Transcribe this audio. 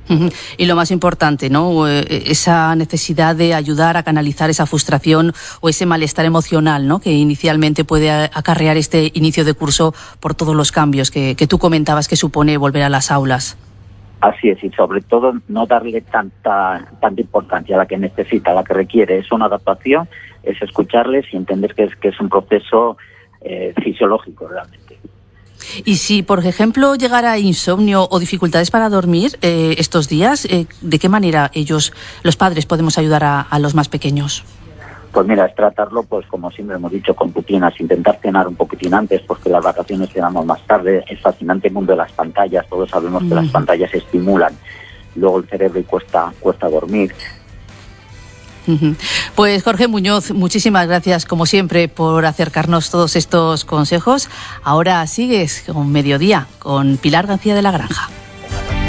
Y lo más importante, ¿no? Esa necesidad de ayudar a canalizar esa frustración o ese malestar emocional, ¿no? Que inicialmente puede acarrear este inicio de curso por todos los cambios que tú comentabas que supone volver a las aulas. Así es, y sobre todo no darle tanta importancia a la que necesita, a la que requiere. Es una adaptación, es escucharles y entender que es un proceso fisiológico realmente. Y si, por ejemplo, llegara insomnio o dificultades para dormir estos días, ¿de qué manera los padres, podemos ayudar a los más pequeños? Pues mira, es tratarlo, pues como siempre hemos dicho, con rutinas, intentar cenar un poquitín antes, porque las vacaciones cenamos más tarde. Es fascinante el mundo de las pantallas, todos sabemos que las pantallas estimulan luego el cerebro y cuesta dormir. Pues Jorge Muñoz, muchísimas gracias como siempre por acercarnos todos estos consejos. Ahora sigues con Mediodía con Pilar García de la Granja.